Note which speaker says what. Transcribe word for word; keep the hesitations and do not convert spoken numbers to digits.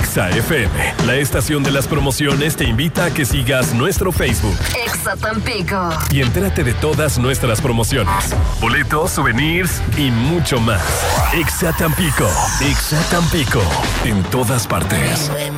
Speaker 1: Exa F M, la estación de las promociones, te invita a que sigas nuestro Facebook.
Speaker 2: Exa Tampico.
Speaker 1: Y entérate de todas nuestras promociones, boletos, souvenirs y mucho más. Exa Tampico. Exa Tampico. En todas partes.